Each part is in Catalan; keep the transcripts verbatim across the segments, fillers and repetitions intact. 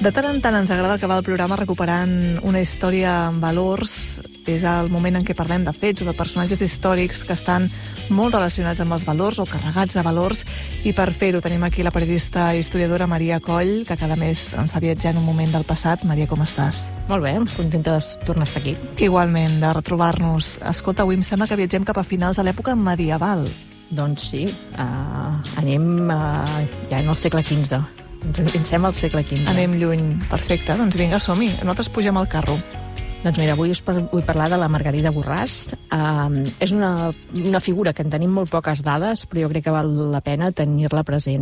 De tant en tant ens agrada acabar el programa recuperant una història amb valors. És el moment en què parlem de fets o de personatges històrics que estan molt relacionats amb els valors o carregats de valors, i per fer-ho tenim aquí la periodista i historiadora Maria Coll, que cada mes ens fa viatjar en un moment del passat. Maria, com estàs? Molt bé, contenta de tornar a estar aquí. Igualment, de retrobar-nos. Escolta, avui em sembla que viatgem cap a finals de l'època medieval. Doncs sí, uh, anem uh, ja en el segle quinze. Ens endinsem al segle quinze. Anem lluny. Perfecte, doncs vinga, som-hi. Nosaltres pugem al carro. Doncs mira, avui us vull parlar de la Margarida Borràs. Uh, és una, una figura que en tenim molt poques dades, però jo crec que val la pena tenir-la present.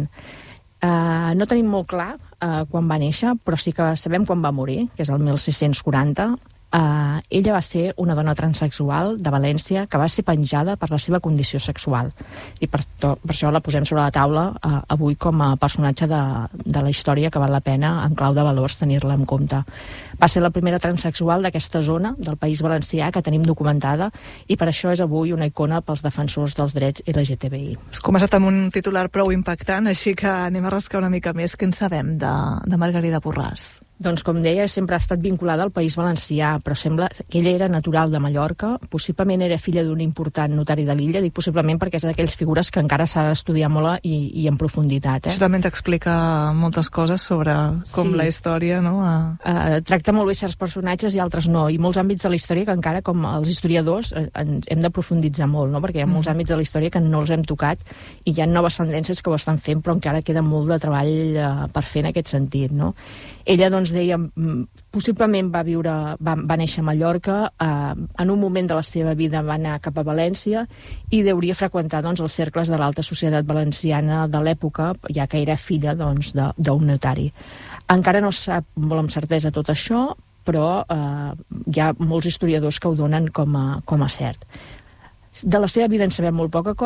Uh, no tenim molt clar uh, quan va néixer, però sí que sabem quan va morir, que és el mil sis-cents quaranta. Uh, ella va ser una dona transsexual de València que va ser penjada per la seva condició sexual, i per, to, per això la posem sobre la taula uh, avui com a personatge de, de la història, que val la pena en clau de valors tenir-la en compte. Va ser la primera transsexual d'aquesta zona del País Valencià que tenim documentada, i per això és avui una icona pels defensors dels drets L G T B I. Has començat amb un titular prou impactant, així que anem a rascar una mica més. Què en sabem de, de Margarida Borràs? Doncs, com deia, sempre ha estat vinculada al País Valencià, però sembla que ella era natural de Mallorca, possiblement era filla d'un important notari de l'illa, dic possiblement perquè és d'aquelles figures que encara s'ha d'estudiar molt i, i en profunditat. Eh? Això també ens explica moltes coses sobre com sí. La història, no? A... Uh, tracta molt bé certs personatges i altres no, i molts àmbits de la història que encara, com els historiadors, ens hem de profunditzar molt, no? Perquè hi ha molts mm. àmbits de la història que no els hem tocat i hi ha noves tendències que ho estan fent, però encara queda molt de treball uh, per fer en aquest sentit, no? Ella, doncs, deia, possiblement va viure, va, va néixer a Mallorca, eh, en un moment de la seva vida va anar cap a València i hauria freqüentar, doncs, els cercles de l'alta societat valenciana de l'època, ja que era filla, doncs, d'un notari. Encara no es sap molt amb certesa tot això, però eh, hi ha molts historiadors que ho donen com a, com a cert. De la seva vida en sabem molt poca cosa.